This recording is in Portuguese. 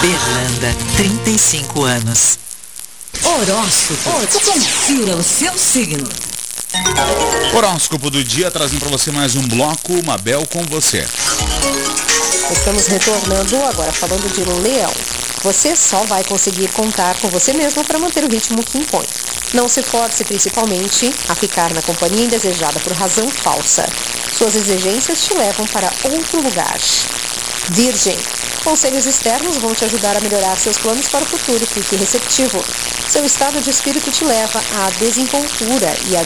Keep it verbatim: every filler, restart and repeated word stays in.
Berlanda, trinta e cinco anos. Horóscopo. Confira o seu signo. Horóscopo do dia, trazendo para você mais um bloco, Mabel com você. Estamos retornando agora falando de Leão. Você só vai conseguir contar com você mesmo para manter o ritmo que impõe. Não se force principalmente a ficar na companhia indesejada por razão falsa. Suas exigências te levam para outro lugar. Virgem. Conselhos externos vão te ajudar a melhorar seus planos para o futuro. Fique receptivo. Seu estado de espírito te leva à desenvoltura e à